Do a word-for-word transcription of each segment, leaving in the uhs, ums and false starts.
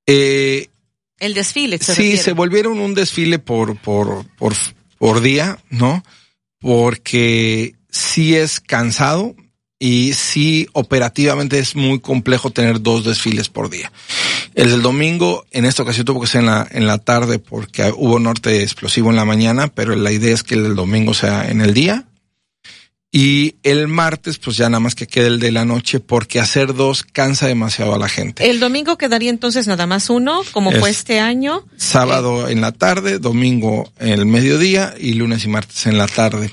Eh, El desfile, ¿se Sí, refiere? se volvieron un desfile por, por, por, por día, ¿no? Porque sí es cansado y sí operativamente es muy complejo tener dos desfiles por día. El del domingo, en esta ocasión tuvo que ser en la, en la tarde porque hubo norte explosivo en la mañana, pero la idea es que el del domingo sea en el día. Y el martes, pues ya nada más que quede el de la noche, porque hacer dos cansa demasiado a la gente. El domingo quedaría entonces nada más uno, como Es fue este año. Sábado eh, en la tarde, domingo en el mediodía y lunes y martes en la tarde.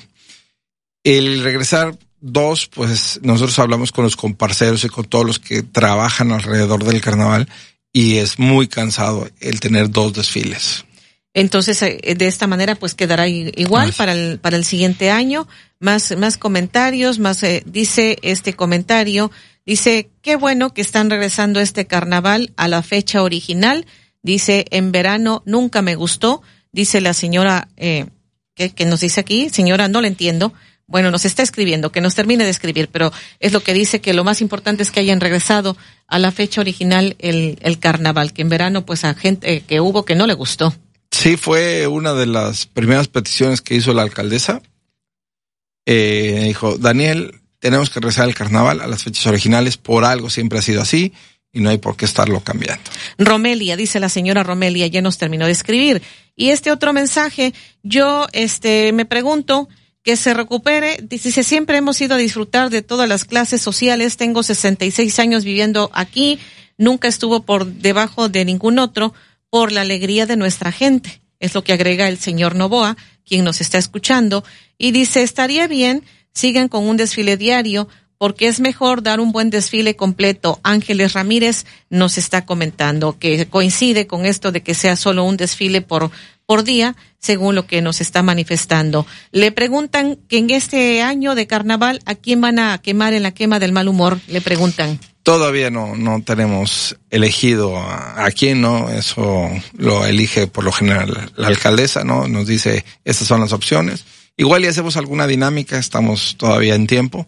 El regresar dos, pues nosotros hablamos con los comparceros y con todos los que trabajan alrededor del carnaval y es muy cansado el tener dos desfiles. Entonces, de esta manera, pues quedará igual Ay. para el para el siguiente año. Más más comentarios, más eh, dice este comentario, dice, qué bueno que están regresando este carnaval a la fecha original. Dice, en verano nunca me gustó. Dice la señora, eh, que, que nos dice aquí, señora, no le entiendo. Bueno, nos está escribiendo, que nos termine de escribir, pero es lo que dice, que lo más importante es que hayan regresado a la fecha original el, el carnaval, que en verano pues a gente eh, que hubo que no le gustó. Sí, fue una de las primeras peticiones que hizo la alcaldesa. Eh, dijo, Daniel, tenemos que regresar al carnaval a las fechas originales, por algo siempre ha sido así y no hay por qué estarlo cambiando. Romelia, dice la señora Romelia, ya nos terminó de escribir. Y este otro mensaje, yo este me pregunto, que se recupere, dice, siempre hemos ido a disfrutar de todas las clases sociales, tengo sesenta y seis años viviendo aquí, nunca estuvo por debajo de ningún otro, por la alegría de nuestra gente. Es lo que agrega el señor Novoa, quien nos está escuchando, y dice, estaría bien, sigan con un desfile diario, porque es mejor dar un buen desfile completo. Ángeles Ramírez nos está comentando que coincide con esto de que sea solo un desfile por, por día, según lo que nos está manifestando. Le preguntan que en este año de carnaval, ¿a quién van a quemar en la quema del mal humor? Le preguntan. Todavía no, no tenemos elegido a, a quién, ¿no? Eso lo elige por lo general la alcaldesa, ¿no? Nos dice, estas son las opciones. Igual y hacemos alguna dinámica, estamos todavía en tiempo.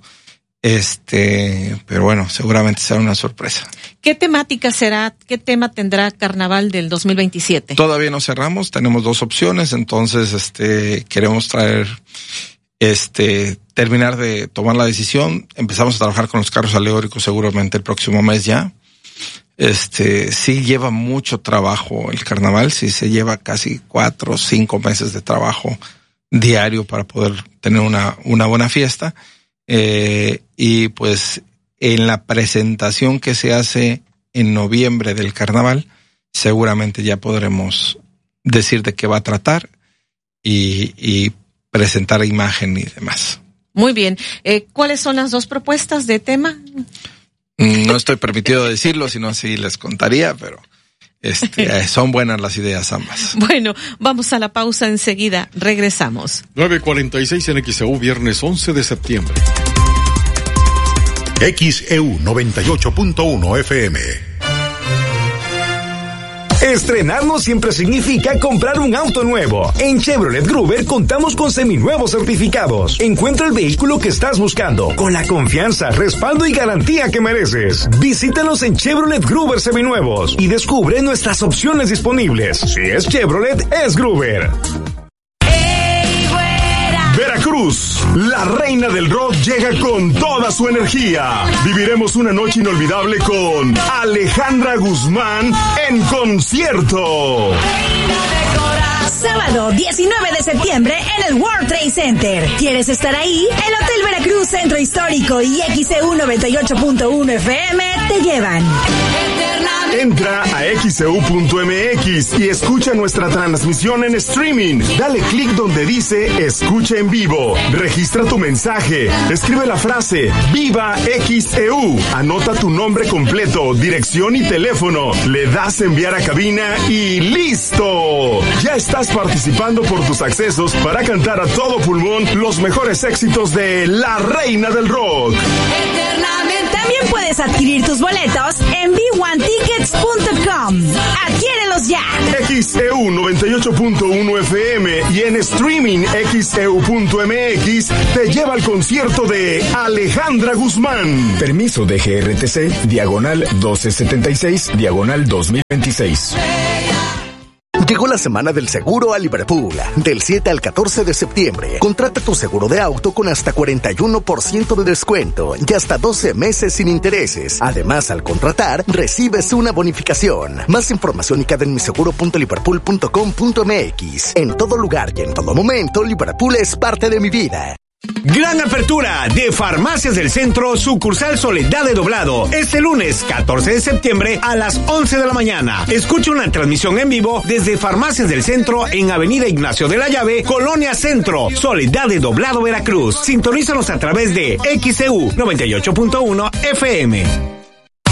Este, pero bueno, seguramente será una sorpresa. ¿Qué temática será, qué tema tendrá Carnaval del dos mil veintisiete? Todavía no cerramos, tenemos dos opciones, entonces, este, queremos traer, este, terminar de tomar la decisión. Empezamos a trabajar con los carros alegóricos seguramente el próximo mes ya. Este, sí lleva mucho trabajo el carnaval, sí se lleva casi cuatro o cinco meses de trabajo diario para poder tener una, una buena fiesta. Eh, y pues en la presentación que se hace en noviembre del carnaval, seguramente ya podremos decir de qué va a tratar y, y presentar imagen y demás. Muy bien. Eh, ¿cuáles son las dos propuestas de tema? No estoy permitido decirlo, sino así les contaría, pero este, son buenas las ideas ambas. Bueno, vamos a la pausa, enseguida regresamos. nueve cuarenta y seis en X E U, viernes once de septiembre. X E U noventa y ocho punto uno F M. Estrenar no siempre significa comprar un auto nuevo. En Chevrolet Gruber contamos con seminuevos certificados. Encuentra el vehículo que estás buscando con la confianza, respaldo y garantía que mereces. Visítanos en Chevrolet Gruber Seminuevos y descubre nuestras opciones disponibles. Si es Chevrolet, es Gruber. Veracruz, la reina del rock llega con toda su energía. Viviremos una noche inolvidable con Alejandra Guzmán en concierto. Sábado diecinueve de septiembre en el World Trade Center. ¿Quieres estar ahí? El Hotel Veracruz Centro Histórico y X E U noventa y ocho punto uno F M te llevan. Entra a X E U punto M X y escucha nuestra transmisión en streaming. Dale clic donde dice Escucha en vivo. Registra tu mensaje. Escribe la frase Viva X E U. Anota tu nombre completo, dirección y teléfono. Le das enviar a cabina y ¡listo! Ya estás participando por tus accesos para cantar a todo pulmón los mejores éxitos de la reina del rock. También puedes adquirir tus boletos en B uno tickets punto com. ¡Adquiérelos ya! X E U noventa y ocho punto uno F M y en streaming X E U punto M X te lleva al concierto de Alejandra Guzmán. Permiso de G R T C, diagonal doce setenta y seis, diagonal dos mil veintiséis. Llegó la semana del seguro a Liverpool. Del siete al catorce de septiembre. Contrata tu seguro de auto con hasta cuarenta y uno por ciento de descuento y hasta doce meses sin intereses. Además, al contratar, recibes una bonificación. Más información y cada en mi seguro punto liverpool punto com punto m x. En todo lugar y en todo momento, Liverpool es parte de mi vida. Gran apertura de Farmacias del Centro, sucursal Soledad de Doblado, este lunes catorce de septiembre a las once de la mañana. Escucha una transmisión en vivo desde Farmacias del Centro en Avenida Ignacio de la Llave, Colonia Centro, Soledad de Doblado, Veracruz. Sintonízanos a través de X E U noventa y ocho punto uno F M.